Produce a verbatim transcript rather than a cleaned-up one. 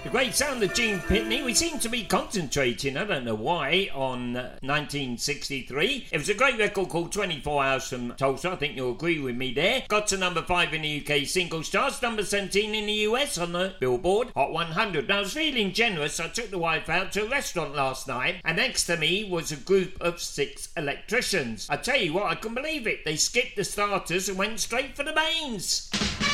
The great sound of Gene Pitney. We seem to be concentrating, I don't know why, on uh, nineteen sixty-three. It was a great record called twenty-four hours from Tulsa. I think you'll agree with me there. Got to number five in the U K singles charts, number seventeen in the U S on the Billboard Hot one hundred. Now, I was feeling generous. I took the wife out to a restaurant last night, and next to me was a group of six electricians. I tell you what, I couldn't believe it. They skipped the starters and went straight for the mains.